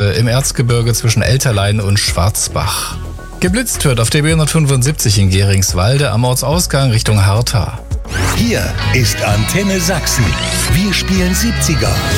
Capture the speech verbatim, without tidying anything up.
äh, im Erzgebirge zwischen Elterlein und Schwarzbach. Geblitzt wird auf der B hundertfünfundsiebzig in Geringswalde am Ortsausgang Richtung Hartha. Hier ist Antenne Sachsen. Wir spielen siebziger.